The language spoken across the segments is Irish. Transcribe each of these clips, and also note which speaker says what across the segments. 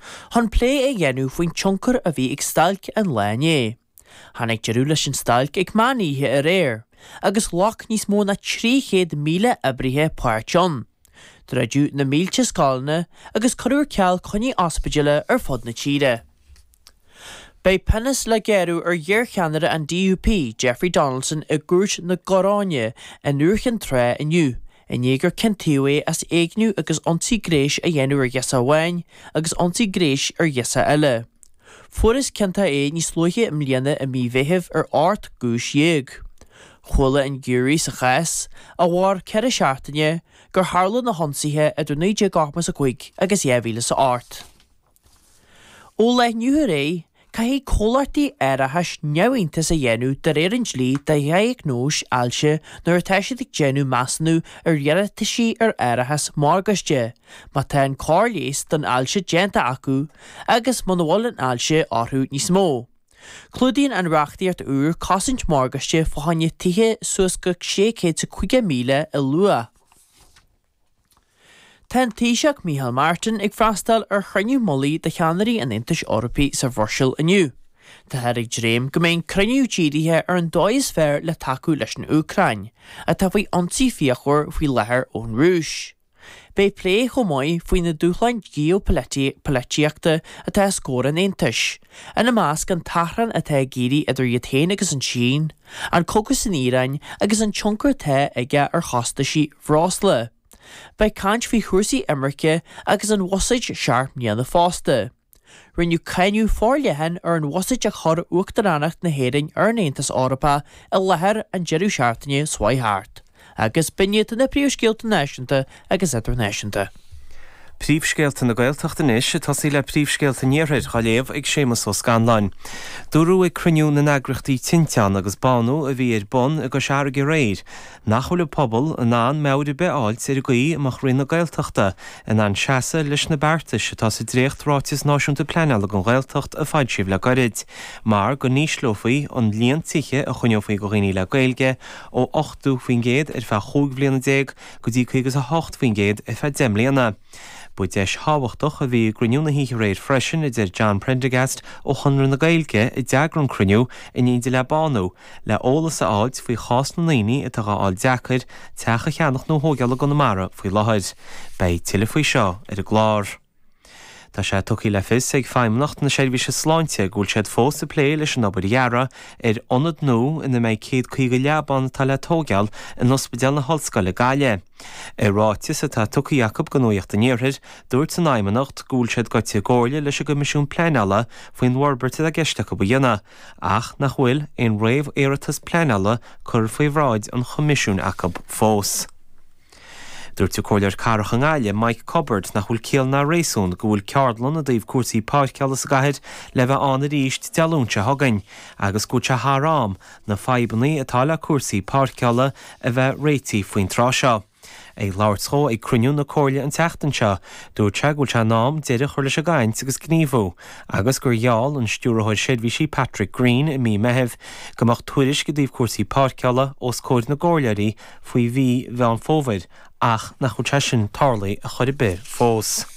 Speaker 1: Hon plé dhéanú faoin tionchar a bhí ag stalc an lein. Hannig dearú leis an stalc ag maníthe a réir, agus loch níos mó na 300 míle abrithe páirteón. Dreidiú na mílte scáilne agus choúir ceall chuní ospidile ar fod na tíre. Bei pennas le gearú ar dhearcheanara an DUP Jeffrey Donaldson a gúirt na Goráine a nuairchan tre iniu, in éagar cintíú as éagniú agus ontí gréis a dhéanú ar dhesa bhain agus ontí gréis ar dhesa eile. Furas cinnta níos luithe im líana a mí bheitheh ar ort gúis dhéag. Chula an gúirí sa chas a bhhar ceir seachtaine gur tharla na honsaithe a dú 9.5 agus 10,000 sa ort. Ó le nniuthar é, caihí cólartaí airithas neamhaontas a dhéanú de réir an slí de dheag nóis ailse nuair teisiad ag déanú measnú ar dhearataisí ar airithas margaiste, má tá an cáirléas don ailse déanta acu agus man bhil an ailse orthú níos mó. Clúdaíonn an reachtaíart úr cosint margaiste fáinne tithe suas go 650 míle i lua. Tá Taoiseach Micheál Martin ag freastal ar chruinniú molaí de cheannarí an Intais Eorpaí sa bhroisiil iniu. Tá ag dréim go mbeidh cruinniú dírithe ar an dóis fearr le taú leis an Úcrain, a tá bhí ansaí fiachúir faoi lethir ón Rúis. Bei plé chomáid faoin na dúchlein geopolitíochta atá scór an Intais, ina measc an taithran atá géirí idir Utain agus an Tsín, an cógus san Írainn agus an tionchar atá aige ar chostaisí bhrásla. Bei caint fhí chuirsaí Imirce agus an wasaid searp níana fásta. Rinneú cainniú fórlehan ar an wasaid a chur uachtaránacht na héireann ar an Aontas Eorpa a lethir an jeirú seachtaine Swaithart, agus binnead na príomhscéalta náisiúnta agus idirnáisiúnta.
Speaker 2: Príomhscéalta na Gaeltachta níos atá sí le príomhscéalta níorthaid chaléamh ag Séamus ó Scanlainn. Dúrú ag cruinniú na nagrachtaí tinteán agus banú a bhí ar bon a go seaar go réir. Nachhfuil le pobl an an meabhra beáilt ar gaí amach rinn na Gaeltachta in an seasa leis na beartais atá sa dréocht ráiteas náisiúnta pleanála go Gaeltacht a fáid sibh le gorid. Mar go níos lofaí an líon tiche a chuineofaí go rií le Gaeilge ó 8 faoin géad ar feadh 5 bliana 10 go dtí 8 faoin géad ar feadh 10 bliana. Buid deis hábhachtach a bhí gruniúna hí réir freisin idir John Prendergast ó chunran na Gaeilge i deagran cruniú in iad le banú, le ólas a áid faoi chás na naoine atá áil deachir teacha cheannach nó hógeala go na mara faoi láthid, bei tuile faoi seo ar a glár. Tá sé tuchaí le fis ag feimnacht na seirbhíse sláinte gúil siad fós a plé leis an obair dheara ar ionad nó ina méid 150 leabán tá le tógeal in ospidéal na Hallscoil le Gaile. I ráiteas atá tuchaí Jacob go nuaíocht a níorthaid dúirt san aimimnacht gúil siad goite gáirle leis a go misisiún pleanála faoin Warburton a geisteach go dhéana, ach nach bhfuil on réamh éireachtas pleanála chur faoi bhráid an chomisisiún Jacob fós. Dúirte cóilear carach an Gaile Mike Cobbard nach bhfuil céal na réasún go bhfuil ceardlan a daobh cuasaí páirceala sa gaithead le bheith an a ríist dealúnte thagainn, agus go te thárám na faibannaí atá le cuasaí páirceala a bheith réití faoin tráseo. Ag láirtó ag cruinniú na cóirle an teachtanseo, dúirte gúil te nám deireadh chuir leis a gcaint agus gníomhú, agus gur gheall an stúrathid séidmhísí Patrick Green i mí meitheamh gomach tuairis go dtí cuasaí páirceala os cóir na gáirleirí faoi bhí bheith an fómhaid, ach nach chuirte sin tarlaí a chuir be fós.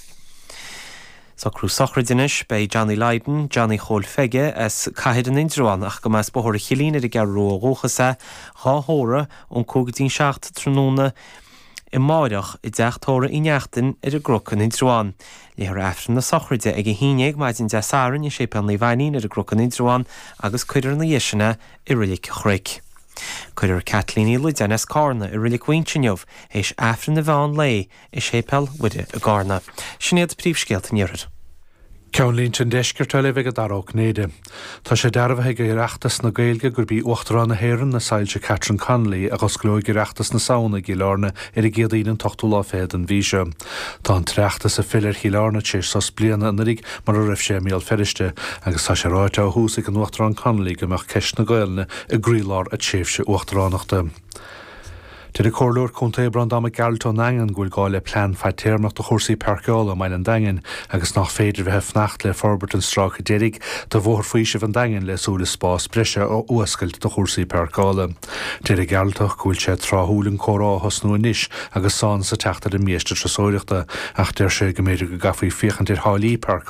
Speaker 2: Sa crú sochra dinis bei Johnny Lydon, Johnny Chól Feige as caithead an Indruán ach go meas bothir chilín ar a gearró róchasa háthóra ón cógadtín 7 tróna I máireach I deachtóra I neachtain ar a grochan in Drúán. Léthar eftir na sochraide ag a híineag maid in deasáran I sé peannaí bhainín ar a grochan in Drúán agus cuidir na dhéisina I rilik chric. Cuidir Kathleen Elu Dennis Carna I rilik wintinjov éis eftir na bhain lei I sé peal wide a garna. Sinnéad príomhscéalta níorad.
Speaker 3: Ceanlín sin deisceirte le bheith a daróg néide. Tá sé dearbhaithe go ireachtas na Gaeilge gur bí uachtarán na héireann na sailse Catherine Connolly agus glóig ireachtas na saona gilárna ar a géadaín an tochtú lá féad an bhíse. Tá an treachtas a fillir gilárna tíir sos bliana na rig mar a raibh sé míal feriste agus tá sé ráite a húsaigh an uachtarán Connolly go meach ceist na Gaeilne a grílár a tséifse uachtaránachta. Did a cordúir chunta brandama Galtón angan gúil gáile plán feittéirmach do chórsaí parceála mail an dagan agus nach féidir bheith fnacht le forbert an strach a dérig do bhór faoise van dagan le súla spás brise ó uascailt do chórsaí parceála. Did a Galtach gúil sé tráthúlan chorá hosnú níis agus san sa teachtar a mieste trasóireachta ach der sé go méidir go gafaí fiochan tir hálí parc